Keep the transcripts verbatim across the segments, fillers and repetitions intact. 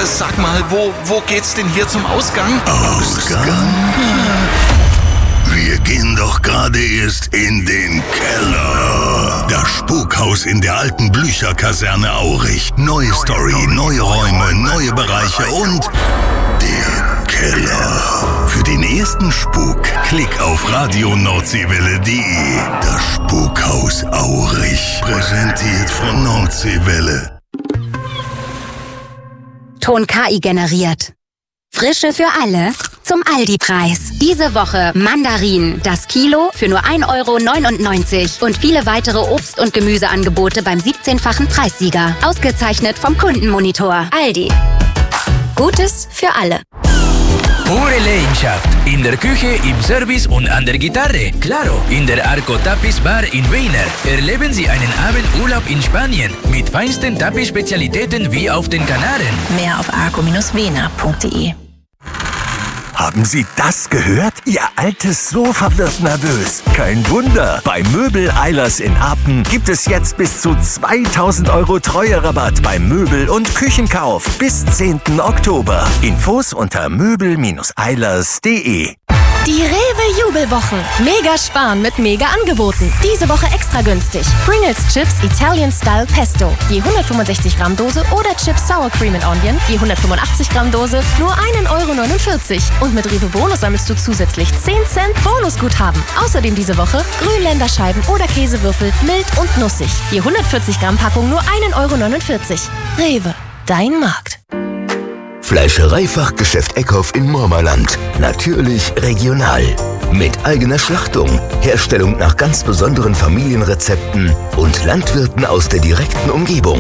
sag mal, wo, wo geht's denn hier zum Ausgang? Ausgang? Wir gehen doch gerade erst in den Keller. Das Spukhaus in der alten Blücher-Kaserne Aurich. Neue Story, neue Räume, neue Bereiche und der Keller. Für den ersten Spuk, klick auf radio nordseewelle punkt de. Das Spukhaus Aurich, präsentiert von Nordseewelle. Ton K I generiert. Frische für alle zum Aldi-Preis. Diese Woche Mandarinen, das Kilo für nur ein Euro neunundneunzig und viele weitere Obst- und Gemüseangebote beim siebzehnfachen Preissieger. Ausgezeichnet vom Kundenmonitor. Aldi. Gutes für alle. Pure Leidenschaft. In der Küche, im Service und an der Gitarre. Claro, in der Arco Tapiz Bar in Weiner. Erleben Sie einen Abendurlaub in Spanien mit feinsten Tapiz-Spezialitäten wie auf den Kanaren. Mehr auf arco Bindestrich wener punkt de. Haben Sie das gehört? Ihr altes Sofa wird nervös. Kein Wunder. Bei Möbel Eilers in Apen gibt es jetzt bis zu zweitausend Euro Treuerabatt beim Möbel- und Küchenkauf. Bis zehnten Oktober. Infos unter möbel Bindestrich eilers punkt de. Die Rewe-Jubelwochen. Mega sparen mit mega Angeboten. Diese Woche extra günstig. Pringles Chips Italian Style Pesto. Je hundertfünfundsechzig Gramm Dose oder Chips Sour Cream and Onion. Je hundertfünfundachtzig Gramm Dose. Nur ein Euro neunundvierzig. Und mit Rewe Bonus sammelst du zusätzlich zehn Cent Bonusguthaben. Außerdem diese Woche Grünländerscheiben oder Käsewürfel mild und nussig. Je hundertvierzig Gramm Packung nur ein Euro neunundvierzig. Rewe. Dein Markt. Fleischereifachgeschäft Eckhoff in Mormerland. Natürlich regional. Mit eigener Schlachtung, Herstellung nach ganz besonderen Familienrezepten und Landwirten aus der direkten Umgebung.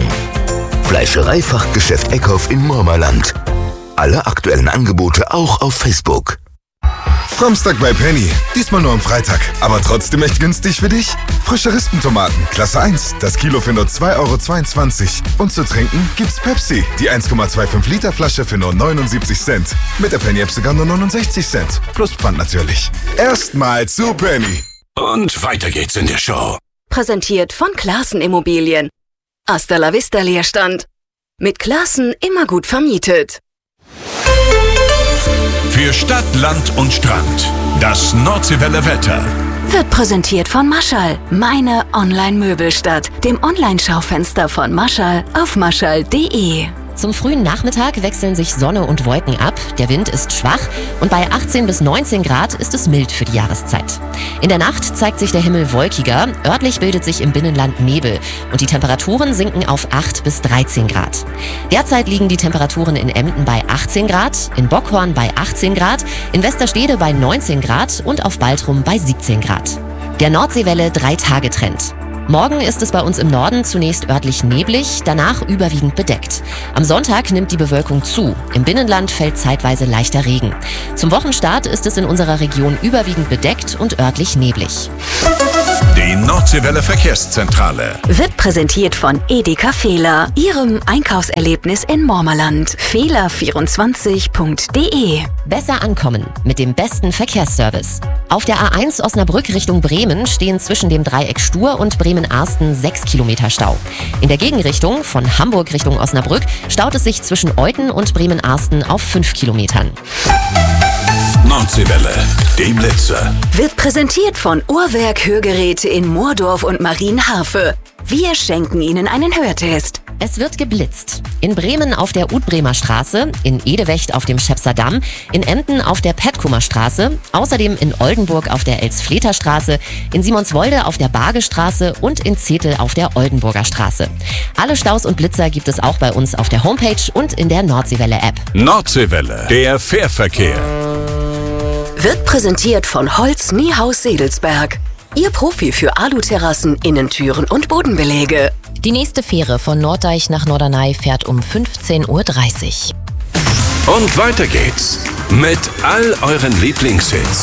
Fleischereifachgeschäft Eckhoff in Mormerland. Alle aktuellen Angebote auch auf Facebook. Samstag bei Penny. Diesmal nur am Freitag. Aber trotzdem echt günstig für dich. Frische Rispentomaten, Klasse eins. Das Kilo für nur zwei Euro zweiundzwanzig. Und zu trinken gibt's Pepsi. Die eins Komma fünfundzwanzig Liter Flasche für nur neunundsiebzig Cent. Mit der Penny-App sogar nur neunundsechzig Cent. Plus Pfand natürlich. Erstmal zu Penny. Und weiter geht's in der Show. Präsentiert von Classen Immobilien. Hasta la Vista Leerstand. Mit Classen immer gut vermietet. Für Stadt, Land und Strand. Das Nordseewelle Wetter. Wird präsentiert von Maschall. Meine Online-Möbelstadt. Dem Online-Schaufenster von Maschall auf maschall punkt de. Zum frühen Nachmittag wechseln sich Sonne und Wolken ab, der Wind ist schwach und bei achtzehn bis neunzehn Grad ist es mild für die Jahreszeit. In der Nacht zeigt sich der Himmel wolkiger, örtlich bildet sich im Binnenland Nebel und die Temperaturen sinken auf acht bis dreizehn Grad. Derzeit liegen die Temperaturen in Emden bei achtzehn Grad, in Bockhorn bei achtzehn Grad, in Westerstede bei neunzehn Grad und auf Baltrum bei siebzehn Grad. Der Nordseewelle drei-Tage-Trend. Morgen ist es bei uns im Norden zunächst örtlich neblig, danach überwiegend bedeckt. Am Sonntag nimmt die Bewölkung zu. Im Binnenland fällt zeitweise leichter Regen. Zum Wochenstart ist es in unserer Region überwiegend bedeckt und örtlich neblig. Die Nordseewelle Verkehrszentrale Wird präsentiert von Edeka Fehler, Ihrem Einkaufserlebnis in Mormerland. fehler vierundzwanzig punkt de. Besser ankommen mit dem besten Verkehrsservice. Auf der A eins Osnabrück Richtung Bremen stehen zwischen dem Dreieck Stur und Bremen-Arsten sechs Kilometer Stau. In der Gegenrichtung von Hamburg Richtung Osnabrück staut es sich zwischen Euthen und Bremen-Arsten auf fünf Kilometern. Nordseewelle, die Blitzer. Wird präsentiert von Uhrwerk Hörgeräte in Moordorf und Marienharfe. Wir schenken Ihnen einen Hörtest. Es wird geblitzt. In Bremen auf der Utbremer Straße, in Edewecht auf dem Schäpser Damm, in Emden auf der Petkumer Straße, außerdem in Oldenburg auf der Elsfleter Straße, in Simonswolde auf der Bargestraße und in Zetel auf der Oldenburger Straße. Alle Staus und Blitzer gibt es auch bei uns auf der Homepage und in der Nordseewelle-App. Nordseewelle, der Fährverkehr. Wird präsentiert von Holz Niehaus Sedelsberg. Ihr Profi für Aluterrassen, Innentüren und Bodenbelege. Die nächste Fähre von Norddeich nach Norderney fährt um fünfzehn Uhr dreißig. Und weiter geht's mit all euren Lieblingshits.